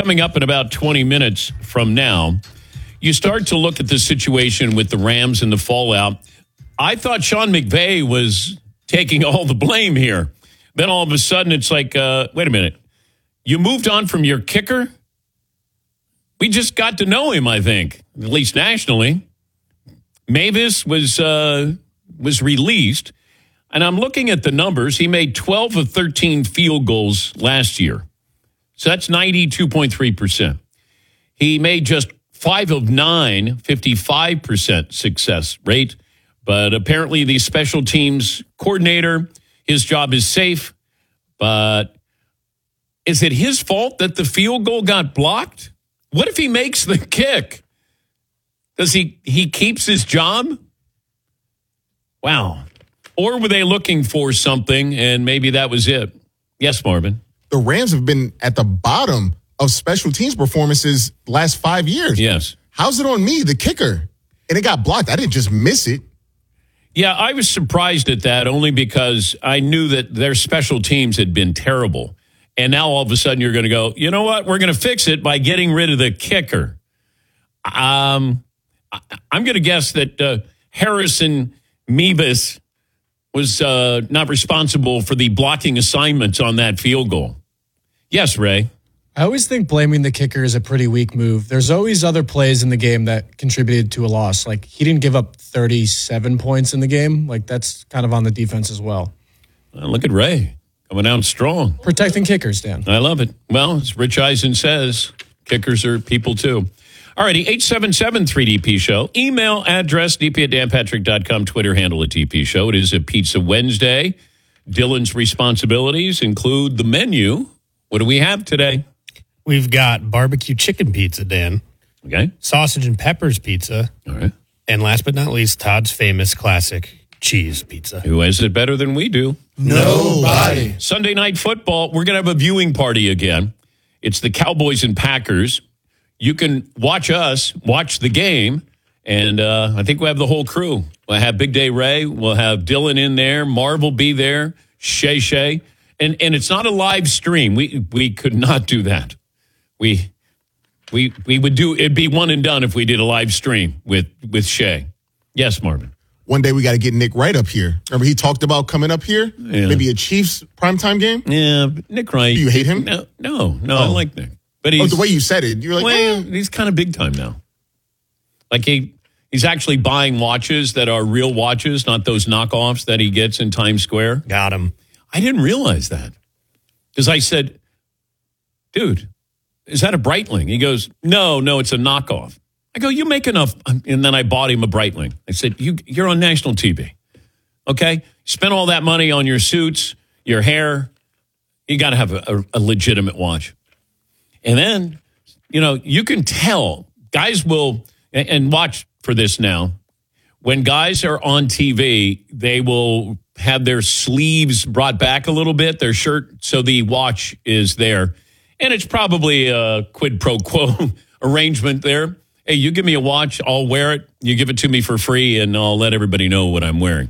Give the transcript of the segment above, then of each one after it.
Coming up in about 20 minutes from now, you start to look at the situation with the Rams and the fallout. I thought Sean McVay was taking all the blame here. Then all of a sudden it's like, wait a minute. You moved on from your kicker? We just got to know him, I think, at least nationally. Mavis was released, and I'm looking at the numbers. He made 12 of 13 field goals last year. So that's 92.3%. He made just 5 of 9, 55% success rate. But apparently the special teams coordinator, his job is safe. But is it his fault that the field goal got blocked? What if he makes the kick? Does he keeps his job? Wow. Or were they looking for something and maybe that was it? Yes, Marvin. The Rams have been at the bottom of special teams performances the last 5 years. Yes. How's it on me, the kicker? And it got blocked. I didn't just miss it. Yeah, I was surprised at that only because I knew that their special teams had been terrible. And now all of a sudden you're going to go, you know what? We're going to fix it by getting rid of the kicker. I'm going to guess that Harrison Mevis was not responsible for the blocking assignments on that field goal. Yes, Ray. I always think blaming the kicker is a pretty weak move. There's always other plays in the game that contributed to a loss. Like, he didn't give up 37 points in the game. Like, that's kind of on the defense as well. Look at Ray coming out strong. Protecting kickers, Dan. I love it. Well, as Rich Eisen says, kickers are people too. All righty, 877-3DP Show. Email address, dp@danpatrick.com. Twitter handle at DP Show. It is a Pizza Wednesday. Dylan's responsibilities include the menu. What do we have today? We've got barbecue chicken pizza, Dan. Okay. Sausage and peppers pizza. All right. And last but not least, Todd's famous classic cheese pizza. Who has it better than we do? Nobody. Sunday Night Football. We're going to have a viewing party again. It's the Cowboys and Packers. You can watch us, watch the game, and I think we'll have the whole crew. We'll have Big Day Ray. We'll have Dylan in there. Marv will be there. Shay. And it's not a live stream. We could not do that. We would do, it'd be one and done if we did a live stream with Shay. Yes, Marvin. One day we got to get Nick Wright up here. Remember he talked about coming up here? Yeah. Maybe a Chiefs primetime game? Yeah, Nick Wright. Do you hate him? No, I like Nick. But he's, the way you said it, you're like, he's kind of big time now. Like he's actually buying watches that are real watches, not those knockoffs that he gets in Times Square. Got him. I didn't realize that. Because I said, dude, is that a Breitling? He goes, no, it's a knockoff. I go, you make enough. And then I bought him a Breitling. I said, you're on national TV. Okay? Spend all that money on your suits, your hair. You got to have a legitimate watch. And then, you can tell guys will, and watch for this now, when guys are on TV, they will have their sleeves brought back a little bit, their shirt, so the watch is there. And it's probably a quid pro quo arrangement there. Hey, you give me a watch, I'll wear it. You give it to me for free, and I'll let everybody know what I'm wearing.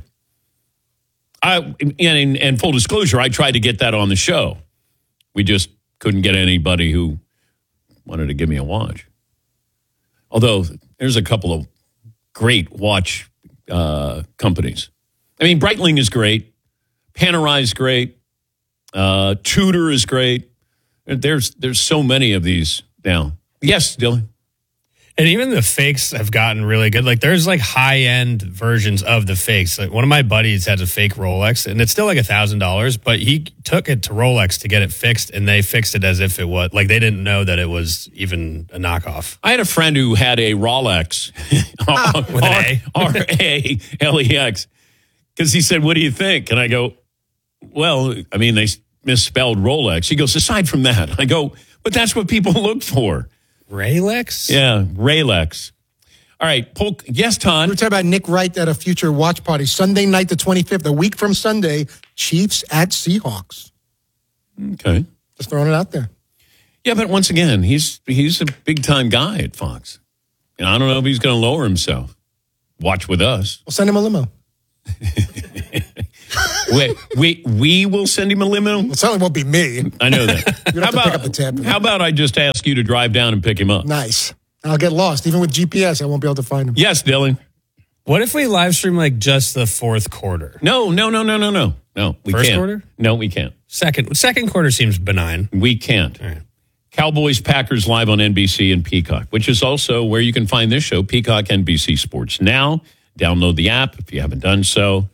And full disclosure, I tried to get that on the show. We just couldn't get anybody who wanted to give me a watch. Although there's a couple of great watch companies. I mean, Breitling is great. Panerai is great. Tudor is great. There's so many of these now. Yes, Dylan. And even the fakes have gotten really good. Like, there's like high-end versions of the fakes. Like, one of my buddies has a fake Rolex, and it's still like $1,000, but he took it to Rolex to get it fixed, and they fixed it as if it was, like, they didn't know that it was even a knockoff. I had a friend who had a Rolex, with an A. R-A-L-E-X, because he said, what do you think? And I go, well, I mean, they misspelled Rolex. He goes, aside from that. I go, but that's what people look for. Raylex? Yeah, Raylex. All right, Polk. Yes, Todd. We're talking about Nick Wright at a future watch party. Sunday night, the 25th, a week from Sunday, Chiefs at Seahawks. Okay. Just throwing it out there. Yeah, but once again, he's a big-time guy at Fox. And I don't know if he's going to lower himself. Watch with us. We'll send him a limo. We will send him a limo. It certainly won't be me. I know that. You don't have to pick up the tab. How about I just ask you to drive down and pick him up? Nice. I'll get lost. Even with GPS, I won't be able to find him. Yes, Dylan. What if we live stream like just the fourth quarter? No, we First can't. quarter? No, we can't. Second quarter seems benign. We can't. All right. Cowboys Packers live on NBC and Peacock, which is also where you can find this show, Peacock NBC Sports Now. Download the app if you haven't done so.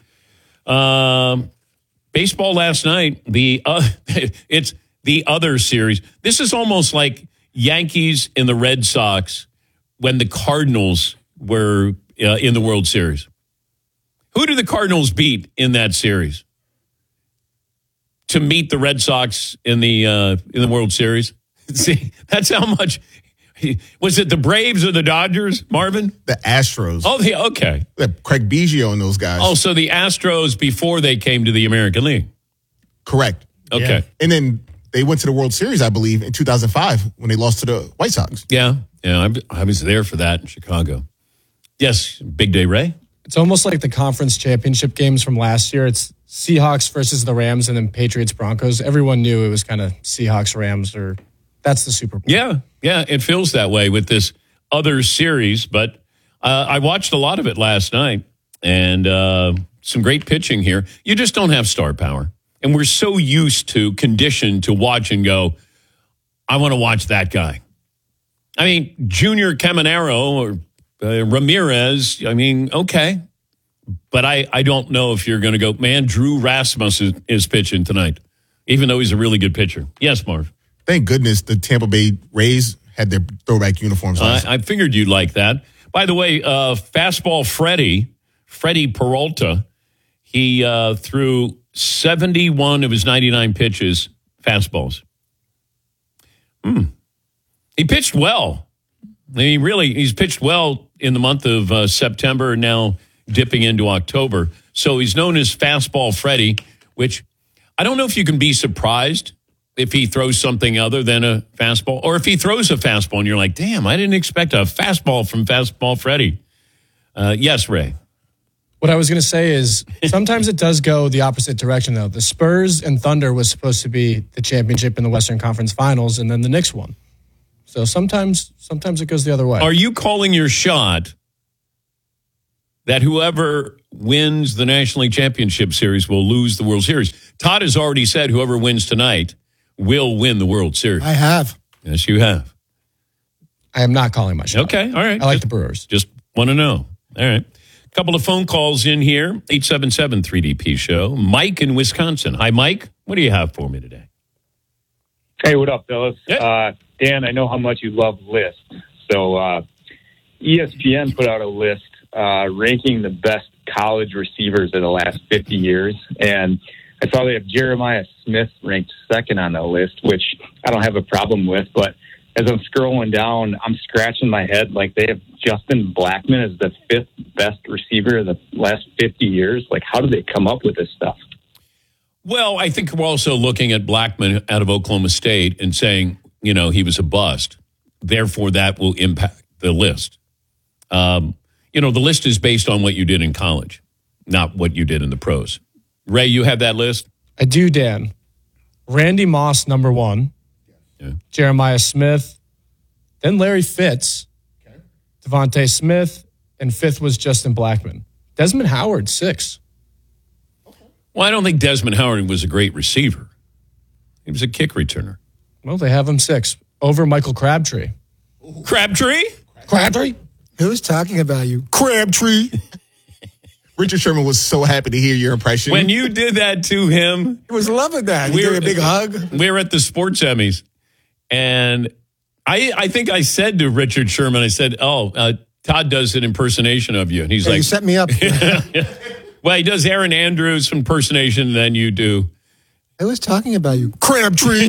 Baseball last night, it's the other series. This is almost like Yankees and the Red Sox when the Cardinals were in the World Series. Who did the Cardinals beat in that series to meet the Red Sox in the World Series? See, that's how much. Was it the Braves or the Dodgers, Marvin? The Astros. Oh, okay. Craig Biggio and those guys. Oh, so the Astros before they came to the American League. Correct. Okay. Yeah. And then they went to the World Series, I believe, in 2005 when they lost to the White Sox. Yeah. I was there for that in Chicago. Yes, big day, Ray. It's almost like the conference championship games from last year. It's Seahawks versus the Rams and then Patriots Broncos. Everyone knew it was kind of Seahawks Rams, or that's the Super Bowl. Yeah, it feels that way with this other series. But I watched a lot of it last night, and some great pitching here. You just don't have star power. And we're so conditioned to watch and go, I want to watch that guy. I mean, Junior Caminero or Ramirez, okay. But I don't know if you're going to go, man, Drew Rasmussen is pitching tonight, even though he's a really good pitcher. Yes, Marv. Thank goodness the Tampa Bay Rays had their throwback uniforms on. I figured you'd like that. By the way, fastball Freddie Peralta, he threw 71 of his 99 pitches fastballs. He pitched well. He's pitched well in the month of September, now dipping into October. So he's known as Fastball Freddie, which I don't know if you can be surprised if he throws something other than a fastball, or if he throws a fastball and you're like, damn, I didn't expect a fastball from Fastball Freddie. Yes, Ray. What I was going to say is sometimes it does go the opposite direction, though. The Spurs and Thunder was supposed to be the championship in the Western Conference Finals, and then the Knicks won. So sometimes it goes the other way. Are you calling your shot that whoever wins the National League Championship Series will lose the World Series? Todd has already said whoever wins tonight will win the World Series. I have. Yes, you have. I am not calling my shot. Okay, all right. I like the Brewers. Just want to know. All right. A couple of phone calls in here. 877-3DP Show. Mike in Wisconsin. Hi, Mike. What do you have for me today? Hey, what up, fellas? Yeah. Dan, I know how much you love lists. So ESPN put out a list ranking the best college receivers of the last 50 years. And I saw they have Jeremiah Smith ranked second on the list, which I don't have a problem with. But as I'm scrolling down, I'm scratching my head like they have Justin Blackmon as the fifth best receiver of the last 50 years. Like, how do they come up with this stuff? Well, I think we're also looking at Blackmon out of Oklahoma State and saying, he was a bust. Therefore, that will impact the list. The list is based on what you did in college, not what you did in the pros. Ray, you have that list? I do, Dan. Randy Moss, number one. Yeah. Jeremiah Smith. Then Larry Fitz. Devontae Smith. And fifth was Justin Blackmon. Desmond Howard, 6. Well, I don't think Desmond Howard was a great receiver. He was a kick returner. Well, they have him 6. Over Michael Crabtree. Crabtree? Crabtree? Who's talking about you? Crabtree. Richard Sherman was so happy to hear your impression. When you did that to him. He was loving that. He gave me a big hug. We were at the sports Emmys, and I think I said to Richard Sherman, I said, Todd does an impersonation of you. And he's like, you set me up. Well, he does Aaron Andrews impersonation, and then you do. I was talking about you. Crabtree.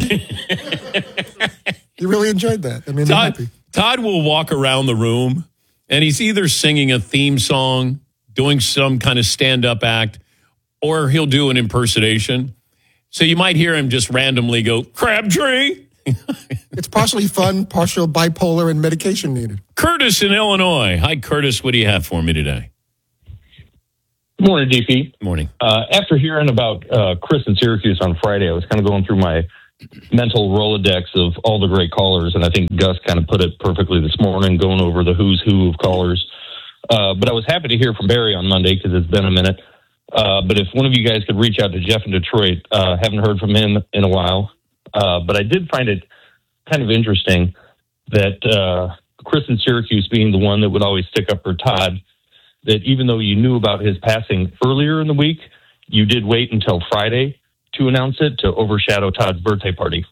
He really enjoyed that. I mean, Todd will walk around the room, and he's either singing a theme song, doing some kind of stand-up act, or he'll do an impersonation. So you might hear him just randomly go, Crabtree. It's partially fun, partial bipolar, and medication needed. Curtis in Illinois. Hi, Curtis. What do you have for me today? Morning, DP. Morning. After hearing about Chris in Syracuse on Friday, I was kind of going through my mental Rolodex of all the great callers, and I think Gus kind of put it perfectly this morning, going over the who's who of callers. But I was happy to hear from Barry on Monday because it's been a minute. But if one of you guys could reach out to Jeff in Detroit, haven't heard from him in a while. But I did find it kind of interesting that Chris in Syracuse being the one that would always stick up for Todd, that even though you knew about his passing earlier in the week, you did wait until Friday to announce it to overshadow Todd's birthday party.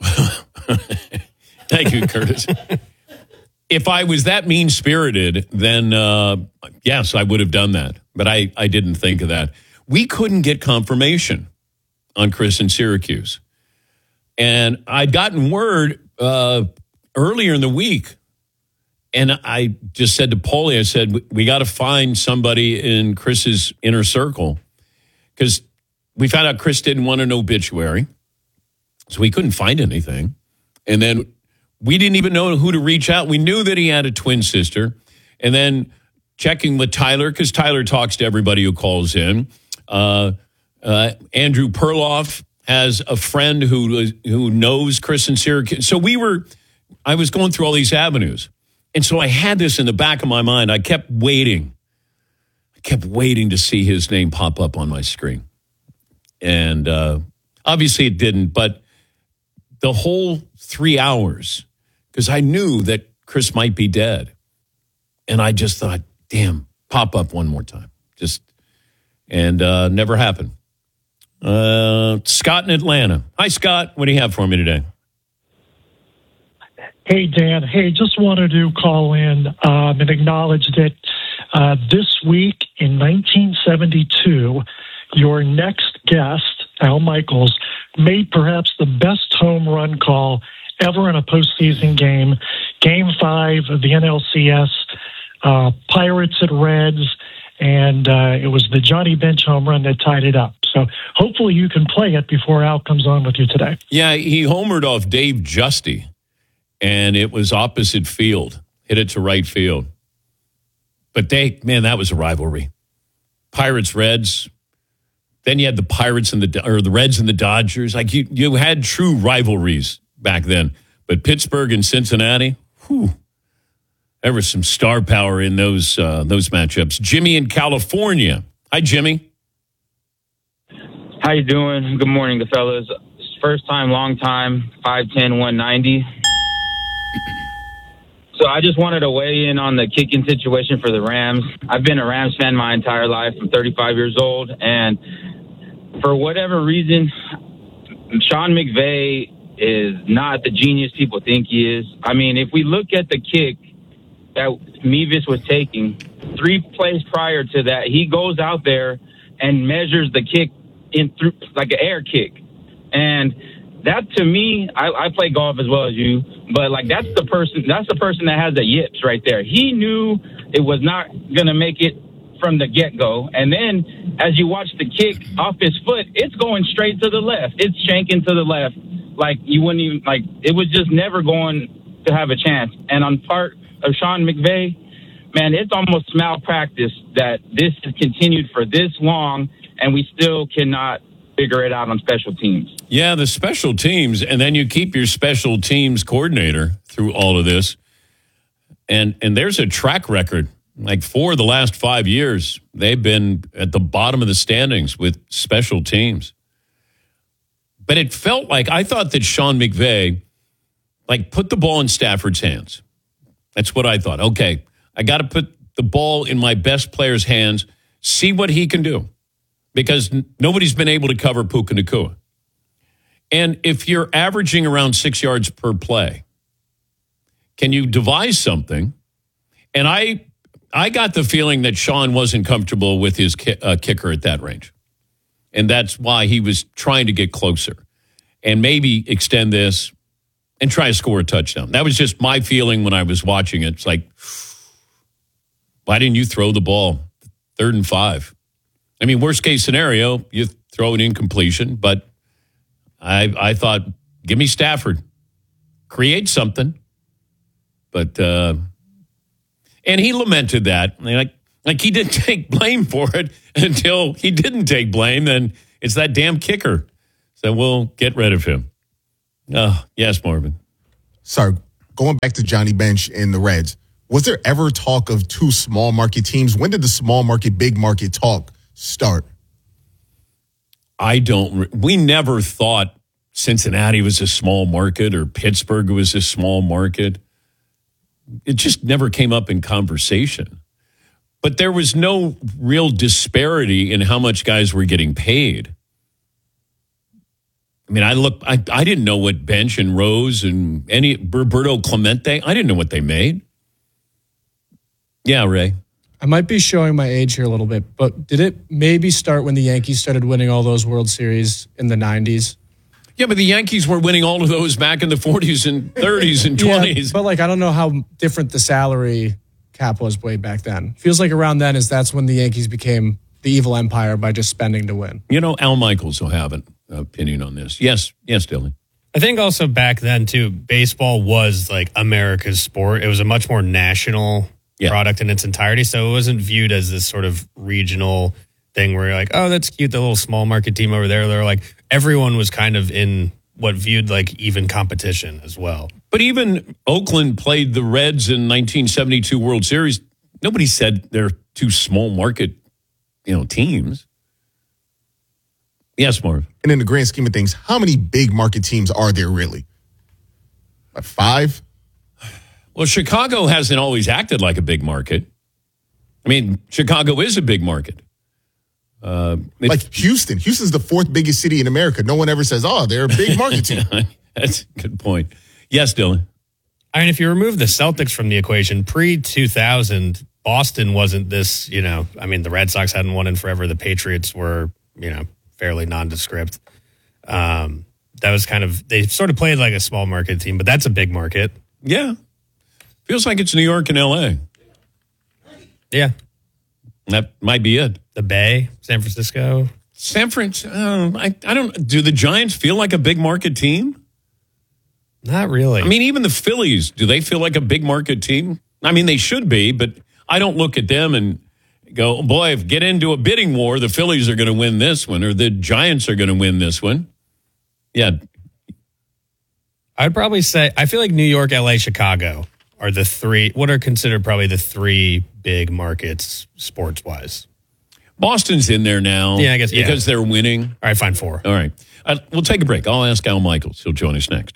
Thank you, Curtis. If I was that mean-spirited, then yes, I would have done that. But I didn't think of that. We couldn't get confirmation on Chris in Syracuse. And I'd gotten word earlier in the week. And I just said to Paulie, I said, we got to find somebody in Chris's inner circle. Because we found out Chris didn't want an obituary. So we couldn't find anything. And then we didn't even know who to reach out. We knew that he had a twin sister. And then checking with Tyler, because Tyler talks to everybody who calls in. Andrew Perloff has a friend who knows Chris in Syracuse. So I was going through all these avenues. And so I had this in the back of my mind. I kept waiting. To see his name pop up on my screen. And obviously it didn't, but the whole 3 hours, because I knew that Chris might be dead. And I just thought, damn, pop up one more time. And never happened. Scott in Atlanta. Hi, Scott. What do you have for me today? Hey, Dan. Hey, just wanted to call in and acknowledge that this week in 1972, your next guest, Al Michaels, made perhaps the best home run call ever in a postseason game. Game 5 of the NLCS, Pirates at Reds, and it was the Johnny Bench home run that tied it up. So hopefully you can play it before Al comes on with you today. Yeah, he homered off Dave Justy. And it was opposite field, hit it to right field. But that was a rivalry. Pirates, Reds. Then you had the Pirates and the Reds and the Dodgers. Like you had true rivalries back then. But Pittsburgh and Cincinnati, there was some star power in those matchups. Jimmy in California. Hi, Jimmy. How you doing? Good morning, fellas. First time, long time, 5'10", 190. So I just wanted to weigh in on the kicking situation for the Rams. I've been a Rams fan my entire life. I'm 35 years old. And for whatever reason, Sean McVay is not the genius people think he is. I mean, if we look at the kick that Mevis was taking, 3 plays prior to that, he goes out there and measures the kick in through like an air kick. And that, to me, I play golf as well as you, but like that's the person that has the yips right there. He knew it was not going to make it from the get-go. And then as you watch the kick off his foot, it's going straight to the left. It's shanking to the left. Like you wouldn't even, like, it was just never going to have a chance. And on part of Sean McVay, man, it's almost malpractice that this has continued for this long and we still cannot figure it out on special teams. Yeah, the special teams, and then you keep your special teams coordinator through all of this. And there's a track record. Like for the last 5 years, they've been at the bottom of the standings with special teams. But it felt like, I thought that Sean McVay, like, put the ball in Stafford's hands. That's what I thought. Okay, I got to put the ball in my best player's hands, see what he can do. Because nobody's been able to cover Puka Nacua. And if you're averaging around 6 yards per play, can you devise something? And I got the feeling that Sean wasn't comfortable with his kicker at that range. And that's why he was trying to get closer and maybe extend this and try to score a touchdown. That was just my feeling when I was watching it. It's like, why didn't you throw the ball 3rd and 5? I mean, worst case scenario, you throw an incompletion, but I thought, give me Stafford. Create something. But, and he lamented that. Like, Like, he didn't take blame for it until he didn't take blame, and it's that damn kicker. So we'll get rid of him. Oh, yes, Marvin. Sorry, going back to Johnny Bench and the Reds, was there ever talk of two small market teams? When did the small market, big market talk start? We never thought Cincinnati was a small market or Pittsburgh was a small market. It just never came up in conversation. But there was no real disparity in how much guys were getting paid. I mean, I didn't know what Bench and Rose and Roberto Clemente, I didn't know what they made. Yeah, Ray. I might be showing my age here a little bit, but did it maybe start when the Yankees started winning all those World Series in the 90s? Yeah, but the Yankees were winning all of those back in the 40s and 30s and 20s. Yeah, but I don't know how different the salary cap was way back then. Feels like around then that's when the Yankees became the evil empire by just spending to win. Al Michaels will have an opinion on this. Yes, Dylan. I think also back then, too, baseball was like America's sport. It was a much more national product in its entirety. So it wasn't viewed as this sort of regional thing where you're like, oh, that's cute, the little small market team over there. They're like, everyone was kind of in what viewed like even competition as well. But even Oakland played the Reds in 1972 World Series. Nobody said they're two small market, teams. Yes, Marv. And in the grand scheme of things, how many big market teams are there really? Like 5? Well, Chicago hasn't always acted like a big market. I mean, Chicago is a big market. Like Houston. Houston's the 4th biggest city in America. No one ever says, oh, they're a big market team. That's a good point. Yes, Dylan. I mean, if you remove the Celtics from the equation, pre-2000, Boston wasn't this, the Red Sox hadn't won in forever. The Patriots were, fairly nondescript. That was they sort of played like a small market team, but that's a big market. Yeah. Feels like it's New York and L.A. Yeah. That might be it. The Bay, San Francisco. San Francisco, I don't, do the Giants feel like a big market team? Not really. I mean, even the Phillies, do they feel like a big market team? I mean, they should be, but I don't look at them and go, oh boy, if get into a bidding war, the Phillies are going to win this one or the Giants are going to win this one. Yeah. I'd probably say, I feel like New York, LA, Chicago are the three, what are considered probably the 3 big markets sports-wise. Boston's in there now. Yeah, I guess. Because they're winning. All right, fine, 4. All right. We'll take a break. I'll ask Al Michaels. He'll join us next.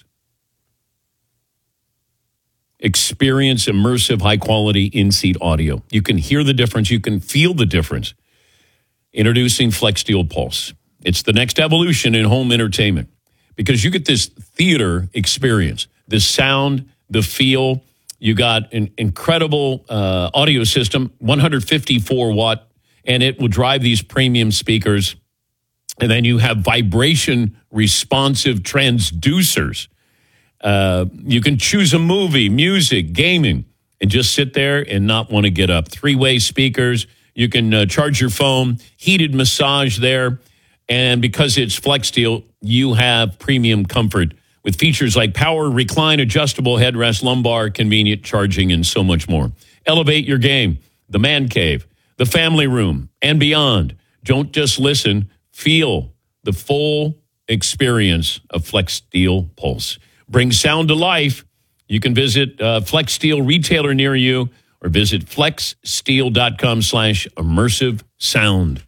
Experience immersive, high-quality in-seat audio. You can hear the difference. You can feel the difference. Introducing FlexSteel Pulse. It's the next evolution in home entertainment because you get this theater experience, the sound, the feel. You got an incredible audio system, 154-watt, and it will drive these premium speakers. And then you have vibration-responsive transducers. You can choose a movie, music, gaming, and just sit there and not want to get up. 3-way speakers. You can charge your phone, heated massage there. And because it's FlexSteel, you have premium comfort with features like power, recline, adjustable headrest, lumbar, convenient charging, and so much more. Elevate your game, the man cave, the family room, and beyond. Don't just listen, feel the full experience of FlexSteel Pulse. Bring sound to life. You can visit FlexSteel retailer near you or visit flexsteel.com/immersive sound.